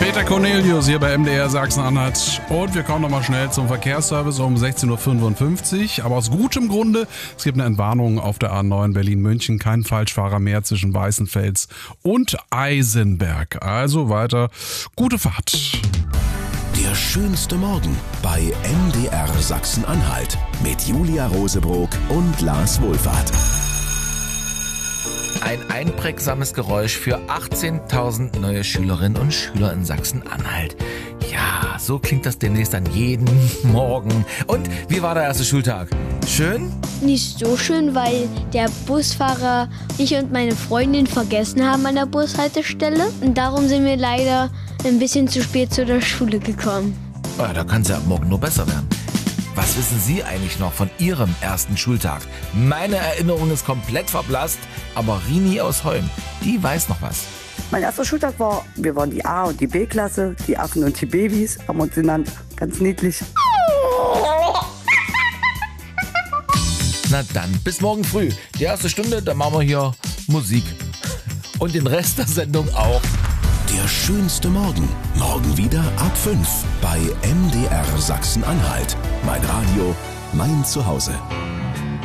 Peter Cornelius hier bei MDR Sachsen-Anhalt und wir kommen nochmal schnell zum Verkehrsservice um 16.55 Uhr, aber aus gutem Grunde. Es gibt eine Entwarnung auf der A9 Berlin-München, kein Falschfahrer mehr zwischen Weißenfels und Eisenberg. Also weiter, gute Fahrt. Der schönste Morgen bei MDR Sachsen-Anhalt mit Julia Rosebrock und Lars Wohlfahrt. Ein einprägsames Geräusch für 18.000 neue Schülerinnen und Schüler in Sachsen-Anhalt. Ja, so klingt das demnächst an jeden Morgen. Und wie war der erste Schultag? Schön? Nicht so schön, weil der Busfahrer ich und meine Freundin vergessen haben an der Bushaltestelle. Und darum sind wir leider ein bisschen zu spät zu der Schule gekommen. Oh, da kann es ja ab morgen nur besser werden. Was wissen Sie eigentlich noch von Ihrem ersten Schultag? Meine Erinnerung ist komplett verblasst, aber Rini aus Holm, die weiß noch was. Mein erster Schultag war, wir waren die A- und die B-Klasse, die Affen und die Babys, haben wir uns genannt, ganz niedlich. Na dann, bis morgen früh. Die erste Stunde, da machen wir hier Musik. Und den Rest der Sendung auch. Der schönste Morgen. Morgen wieder ab 5 bei MDR Sachsen-Anhalt. Mein Radio, mein Zuhause.